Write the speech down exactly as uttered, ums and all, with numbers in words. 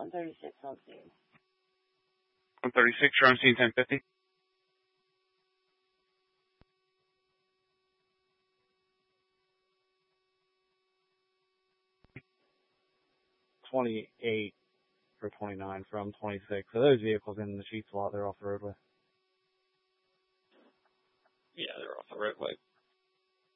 one thirty-six on scene. one thirty-six, you're on scene ten fifty. twenty-eight for twenty-nine from twenty-six. So those vehicles in the sheet slot, they're off the roadway. Yeah, they're off the roadway.